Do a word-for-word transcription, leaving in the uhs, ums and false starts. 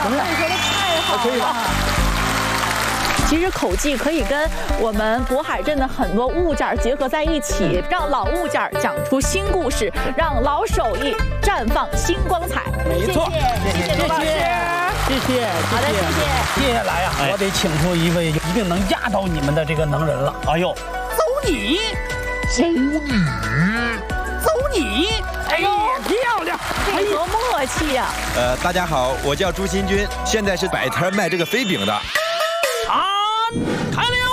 行了， 你说的太好了， 可以了。 其实口技可以跟我们渤海镇的很多物件结合在一起，让老物件讲出新故事，让老手艺绽放新光彩。 没错， 谢谢谢谢罗老师， 谢谢。 好的，谢谢。 接下来呀、啊，我得请出一位一定能压倒你们的这个能人了。哎呦，走你，走你，走你！哎呦，漂亮， 配合默契呀、啊。 呃，大家好，我叫朱新军，现在是摆摊卖这个飞饼的。 啊，开了。